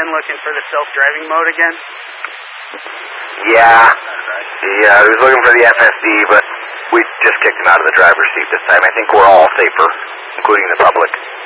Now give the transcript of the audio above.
looking for the self-driving mode again? Yeah. Yeah, he was looking for the FSD, but we just kicked him out of the driver's seat this time. I think we're all safer, including the public.